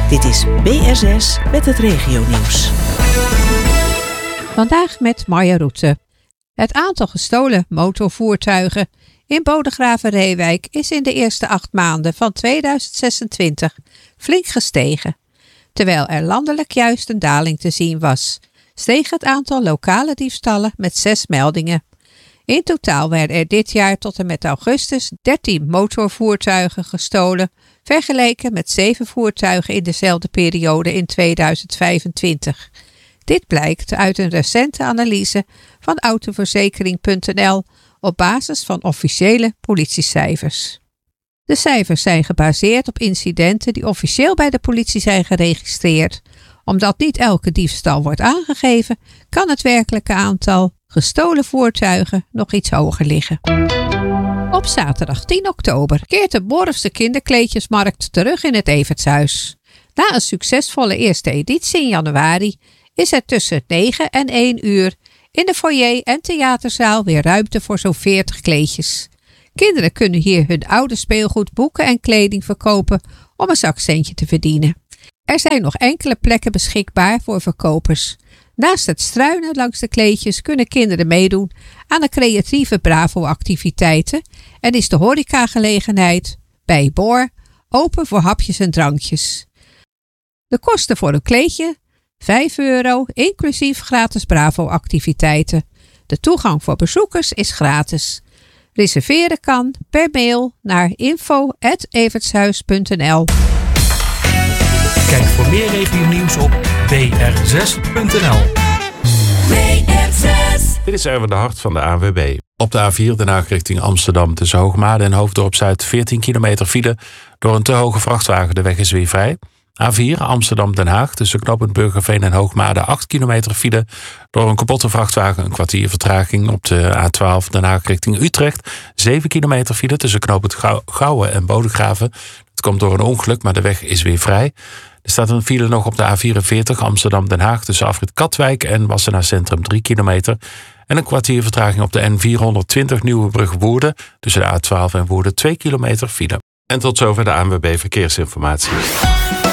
Dit is BR6 met het regionieuws. Vandaag met Marja Roete. Het aantal gestolen motorvoertuigen in Bodegraven-Reewijk is in de eerste 8 maanden van 2026 flink gestegen. Terwijl er landelijk juist een daling te zien was, steeg het aantal lokale diefstallen met 6 meldingen. In totaal werden er dit jaar tot en met augustus 13 motorvoertuigen gestolen, vergeleken met 7 voertuigen in dezelfde periode in 2025. Dit blijkt uit een recente analyse van autoverzekering.nl op basis van officiële politiecijfers. De cijfers zijn gebaseerd op incidenten die officieel bij de politie zijn geregistreerd. Omdat niet elke diefstal wordt aangegeven, kan het werkelijke aantal gestolen voertuigen nog iets hoger liggen. Op zaterdag 10 oktober keert de Borrefse kinderkleedjesmarkt terug in het Evertshuis. Na een succesvolle eerste editie in januari is er tussen 9 en 1 uur in de foyer en theaterzaal weer ruimte voor zo'n 40 kleedjes. Kinderen kunnen hier hun oude speelgoed, boeken en kleding verkopen om een zakcentje te verdienen. Er zijn nog enkele plekken beschikbaar voor verkopers. Naast het struinen langs de kleedjes kunnen kinderen meedoen aan de creatieve Bravo-activiteiten en is de horecagelegenheid bij Boor open voor hapjes en drankjes. De kosten voor een kleedje €5, inclusief gratis Bravo-activiteiten. De toegang voor bezoekers is gratis. Reserveren kan per mail naar info@evertshuis.nl. Kijk voor meer regionieuws op br6.nl. Dit is Erwin de Hart van de ANWB. Op de A4 Den Haag richting Amsterdam tussen Hoogmade en Hoofddorp Zuid 14 kilometer file. Door een te hoge vrachtwagen, de weg is weer vrij. A4 Amsterdam-Den Haag tussen knooppunt Burgerveen en Hoogmade 8 kilometer file. Door een kapotte vrachtwagen een kwartier vertraging. Op de A12 Den Haag richting Utrecht 7 kilometer file tussen knooppunt Gouwen en Bodegraven. Het komt door een ongeluk, maar de weg is weer vrij. Er staat een file nog op de A44 Amsterdam-Den Haag tussen afrit Katwijk en Wassenaar Centrum 3 kilometer. En een kwartier vertraging op de N420 Nieuwebrug-Woerden tussen de A12 en Woerden 2 kilometer file. En tot zover de ANWB Verkeersinformatie.